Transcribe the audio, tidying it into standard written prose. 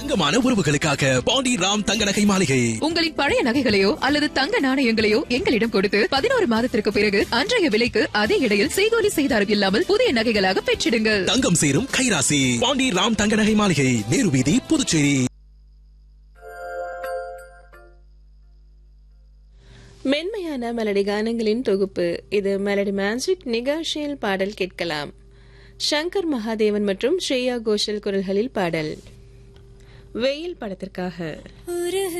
தங்கமான உறவுகளுக்காக பாண்டி ராம் தங்க நகை மாளிகை. உங்களின் பழைய நகைகளையோ அல்லது தங்க நாணயங்களையோ எங்களிடம் கொடுத்து 11 மாதத்திற்கு பிறகு அன்றைய விலைக்கு அதே இடையில் செய்கூலி செய்தாரம் இல்லாமல் புதிய நகைகளாக பெற்றிடுங்கள். தங்கம் சேரும் கைராசி பாண்டி ராம் தங்க நகை மாளிகை, நேரு வீதி, புதுச்சேரி. மென்மையான மெலடி கானங்களின் தொகுப்பு இது. மெலடி மேஜிக் நிகழ்ச்சியில் பாடல் கேட்கலாம். சங்கர் மகாதேவன் மற்றும் ஸ்ரேயா கோஷல் குரல்களில் பாடல் வெயில் படத்திற்காக.